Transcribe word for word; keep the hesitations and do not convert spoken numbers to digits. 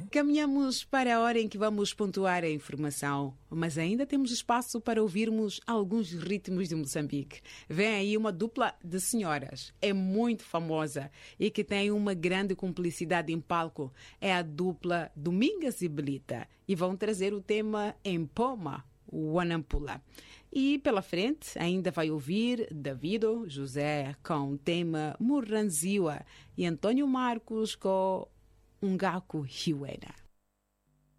Caminhamos para a hora em que vamos pontuar a informação, mas ainda temos espaço para ouvirmos alguns ritmos de Moçambique. Vem aí uma dupla de senhoras, é muito famosa e que tem uma grande cumplicidade em palco. É a dupla Domingas e Belita e vão trazer o tema Empoma, o Wanampula. E pela frente ainda vai ouvir Davido José com o tema Murranziwa e Antônio Marcos com Ngaku Hiwena.